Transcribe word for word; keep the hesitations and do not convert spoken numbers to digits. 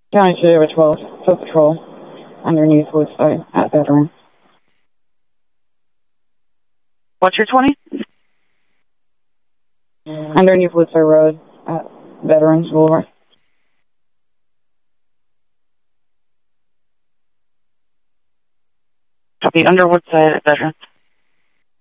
County Sheriff twelve, Foot Patrol, underneath Woodside at Veterans. What's your twenty? Underneath Woodside Road at Veterans Boulevard. Copy, under Woodside at Veterans.